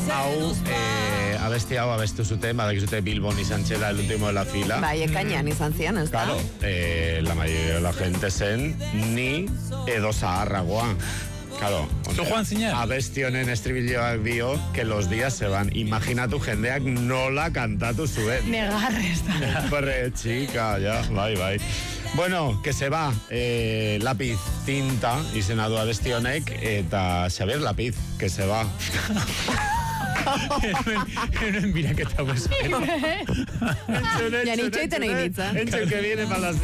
hau, abesti hau abestu zuten, badakizute Bilbon izan txela el último de la fila. Bai, ekainean izan zian, ez da? Claro, la mayoría de la gente zen ni edo zaharragoa. Claro, Zu joan zinen? abesti honen estribilloak dio que los días se van. Imaginatu jendeak nola kantatu zuen. Negarrez da. Hombre, chica, ya, bai. Bueno, que se va, Lápiz Tinta, izena du abesti honek, eta Xavier Lápiz, que se va. Mira que está bueno. Ja nitxeiten egin itza. Entzun que viene para las